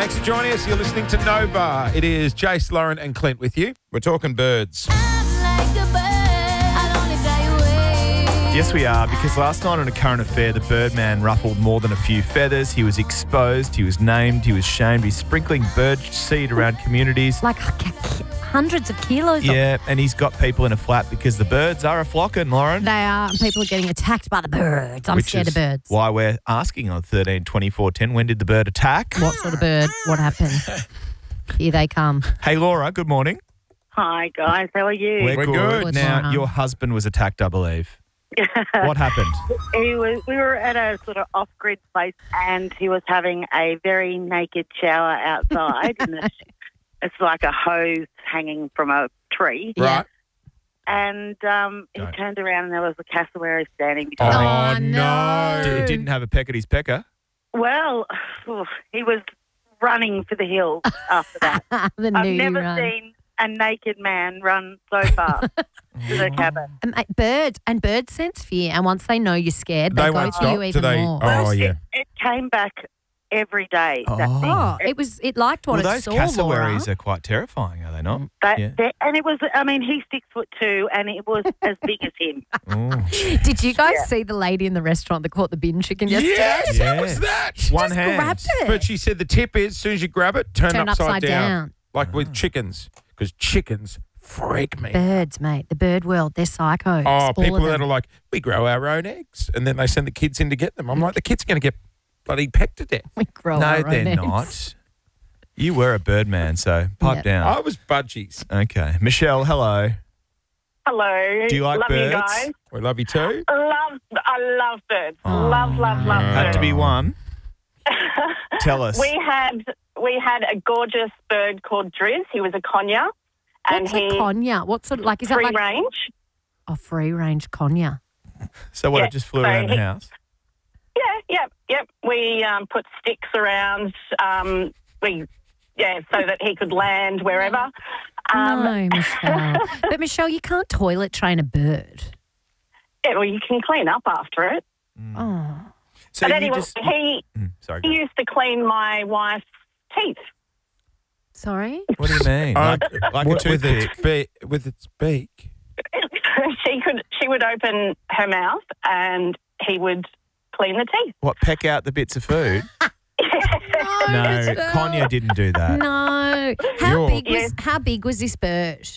Thanks for joining us. You're listening to Nova. It is Jace, Lauren and Clint with you. We're talking birds. Yes, we are, because last night on A Current Affair, the Birdman ruffled more than a few feathers. He was exposed, he was named, he was shamed. He's sprinkling bird seed around communities. Like hundreds of kilos of Yeah, and he's got people in a flat because the birds are a-flocking, Lauren. They are, and people are getting attacked by the birds. I'm Which scared is of birds. why we're asking on 13 24 10, when did the bird attack? What sort of bird? What happened? Here they come. Hey, Laura, good morning. Hi, guys. How are you? We're good. Good, Now, Laura. your husband was attacked, I believe. What happened? We were at a sort of off-grid place, and he was having a very naked shower outside. It's like a hose hanging from a tree. Right. And he turned around, and there was a cassowary standing between Oh, Oh, no. no. It didn't have a peck at his pecker. Well, he was running for the hills after that. The I've nudie never run. seen a naked man run so fast to the cabin. Birds sense fear, and once they know you're scared, they go won't for you stop, even do they? more. Oh, yeah. It came back every day. That thing. Oh, it liked what Well, it those saw, cassowaries Laura. are quite terrifying, are they not? And it was, I mean, he's 6'2", and it was as big as him. Oh. Did you guys see the lady in the restaurant that caught the bin chicken yesterday? Yes, Yeah. how was that? One Just hand. grabbed it. But she said the tip is, as soon as you grab it, turn upside down. Like with chickens, because chickens freak me. Birds, mate. The bird world, they're psychos. Oh, all people of that them. are like, we grow our own eggs, and then they send the kids in to get them. I'm like, the kid's going to get bloody pecked to death. We grow No, our they're own eggs. not. You were a bird man, so pipe Yeah. down. I was budgies. Okay. Michelle, hello. Hello. Do you like love birds? you guys. We love you too. I love birds. Oh. Love Had birds. to be one. Tell us. We had a gorgeous bird called Driz. He was a conure. And What's he a conure? What sort of, like, is that free like range. a free range conure? So what, Yeah, it just flew so around the he- house? Yep. We put sticks around. So that he could land wherever. No, Michelle. But Michelle, you can't toilet train a bird. Yeah, well, you can clean up after it. Oh. So But you anyway, just... Sorry. he go. used to clean my wife's teeth. Sorry? What do you mean? Like a toothpick? With its beak. She would open her mouth and he would clean the teeth. What, peck out the bits of food? No, Michelle. Konya didn't do that. No. How big was this bird?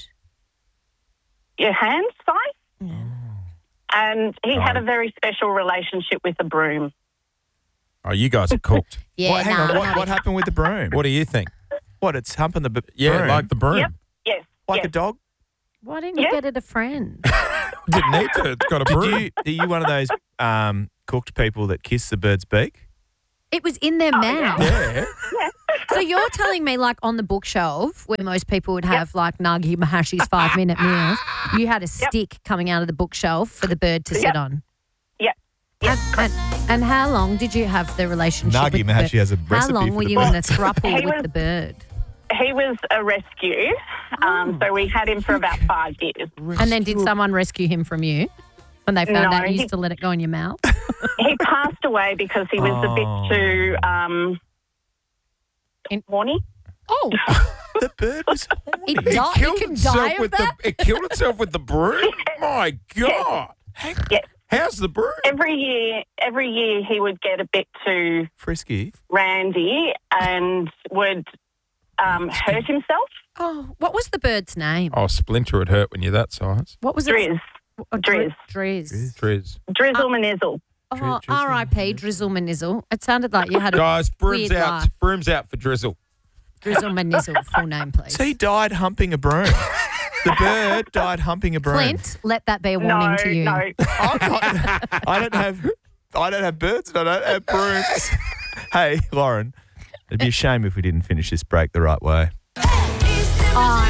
Your hand size. And he had a very special relationship with a broom. Oh, you guys are cooked. Yeah, Hang on, what happened with the broom? What do you think? What, it's humping the broom? Like the broom. Yep. Yes. Like yes. a dog? Why didn't you Yeah. get it a friend? Didn't need to. It's got a broom. Are you one of those cooked people that kiss the bird's beak? It was in their mouth. Yeah. So you're telling me, like, on the bookshelf, where most people would have, like, Nagi Mahashi's 5-minute meals, you had a stick coming out of the bookshelf for the bird to sit on? Yep. And how long did you have the relationship Nagi with the Mahashi bird? has a How recipe long for were the you bird. in a throuple He with was- the bird? He was a rescue. So we had him for about 5 years. And then did someone rescue him from you when they found No, out you he- used to let it go in your mouth? He passed away because he was a bit too horny. Oh, The bird was it horny. died. You can die of with that? it killed itself with the broom. My God. Yes. How's the broom? Every year he would get a bit too Frisky. randy and would hurt himself. Oh, what was the bird's name? Oh, Splinter would hurt when you're that size. What was it? Driz. Oh, Driz. Driz. Driz. Drizzle Manizzle. Oh, Drizzle. R.I.P. Drizzle Manizzle. It sounded like you had a Guys, broom's weird out. life. Broom's out for Drizzle. Drizzle Manizzle, full name, please. So he died humping a broom. The bird died humping a broom. Clint, let that be a warning No, to you. no. I don't have birds and I don't have brooms. Hey, Lauren, it'd be a shame if we didn't finish this break the right way. Oh,